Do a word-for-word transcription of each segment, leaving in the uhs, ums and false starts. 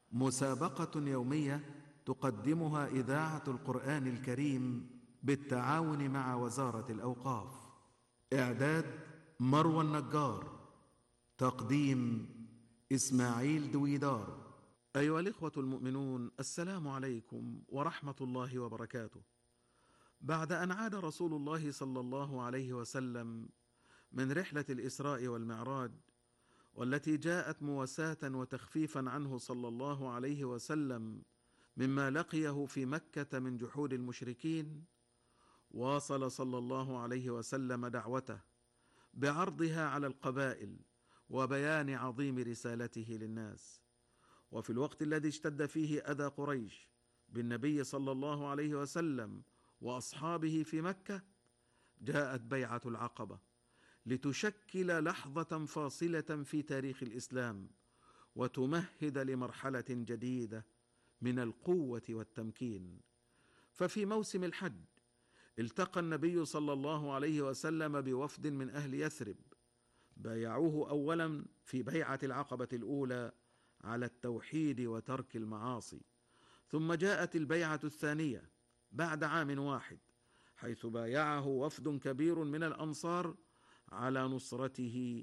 مسابقة يومية تقدمها إذاعة القرآن الكريم بالتعاون مع وزارة الأوقاف. إعداد مروى النجار. تقديم إسماعيل دويدار. أيها الإخوة المؤمنون، السلام عليكم ورحمة الله وبركاته. بعد أن عاد رسول الله صلى الله عليه وسلم من رحلة الإسراء والمعراج، والتي جاءت مواساة وتخفيفا عنه صلى الله عليه وسلم مما لقيه في مكة من جحود المشركين، واصل صلى الله عليه وسلم دعوته بعرضها على القبائل وبيان عظيم رسالته للناس. وفي الوقت الذي اشتد فيه أذى قريش بالنبي صلى الله عليه وسلم وأصحابه في مكة، جاءت بيعة العقبة لتشكل لحظة فاصلة في تاريخ الإسلام، وتمهد لمرحلة جديدة من القوة والتمكين. ففي موسم الحج التقى النبي صلى الله عليه وسلم بوفد من أهل يثرب، بايعوه أولا في بيعة العقبة الأولى على التوحيد وترك المعاصي، ثم جاءت البيعة الثانية بعد عام واحد، حيث بايعه وفد كبير من الأنصار على نصرته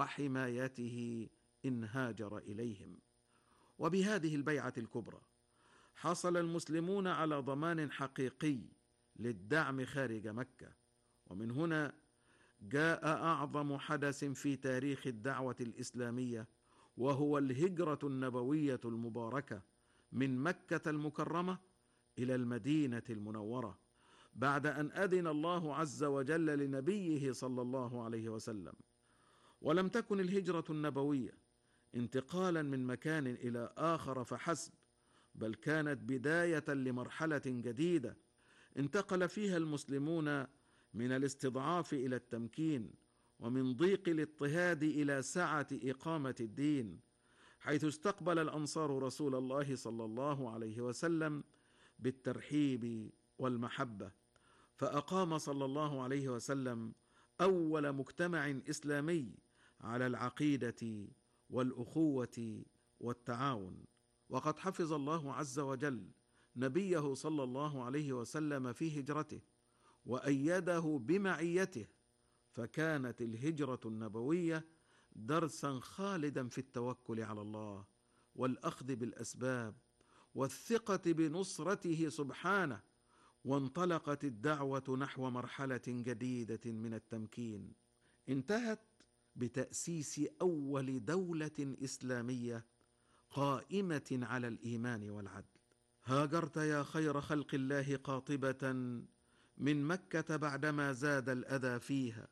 وحمايته إن هاجر إليهم. وبهذه البيعة الكبرى حصل المسلمون على ضمان حقيقي للدعم خارج مكة. ومن هنا جاء أعظم حدث في تاريخ الدعوة الإسلامية، وهو الهجرة النبوية المباركة من مكة المكرمة إلى المدينة المنورة، بعد أن أذن الله عز وجل لنبيه صلى الله عليه وسلم. ولم تكن الهجرة النبوية انتقالا من مكان إلى آخر فحسب، بل كانت بداية لمرحلة جديدة انتقل فيها المسلمون من الاستضعاف إلى التمكين، ومن ضيق الاضطهاد إلى سعة إقامة الدين، حيث استقبل الأنصار رسول الله صلى الله عليه وسلم بالترحيب والمحبة، فأقام صلى الله عليه وسلم أول مجتمع إسلامي على العقيدة والأخوة والتعاون. وقد حفظ الله عز وجل نبيه صلى الله عليه وسلم في هجرته وأيده بمعيته، فكانت الهجرة النبوية درسا خالدا في التوكل على الله والأخذ بالأسباب والثقة بنصرته سبحانه. وانطلقت الدعوة نحو مرحلة جديدة من التمكين، انتهت بتأسيس أول دولة إسلامية قائمة على الإيمان والعدل. هاجرت يا خير خلق الله قاطبة من مكة بعدما زاد الأذى فيها،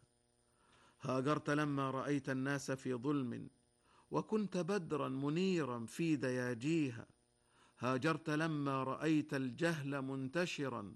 هاجرت لما رأيت الناس في ظلم وكنت بدرا منيرا في دياجيها، هاجرت لما رأيت الجهل منتشرا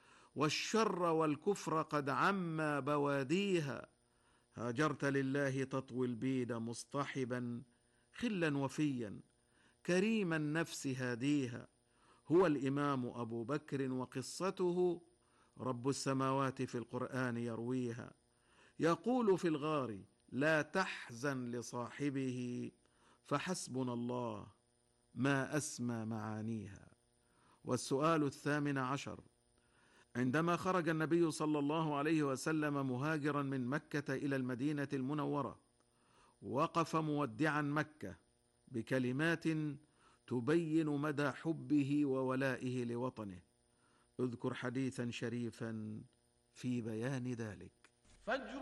والشر والكفر قد عما بواديها، هاجرت لله تطوي البيد مصطحبا خلا وفيا كريم النفس هاديها. هو الإمام أبو بكر وقصته رب السماوات في القرآن يرويها، يقول في الغار لا تحزن لصاحبه فحسبنا الله ما أسمى معانيها. والسؤال الثامن عشر: عندما خرج النبي صلى الله عليه وسلم مهاجرا من مكة إلى المدينة المنورة، وقف مودعا مكة بكلمات تبين مدى حبه وولائه لوطنه. اذكر حديثا شريفا في بيان ذلك.